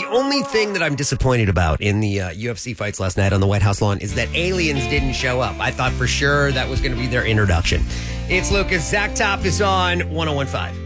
only thing that I'm disappointed about in the UFC fights last night on the White House lawn is that aliens didn't show up. I thought for sure that was going to be their introduction. It's Lucas. Zach Top is on 101.5.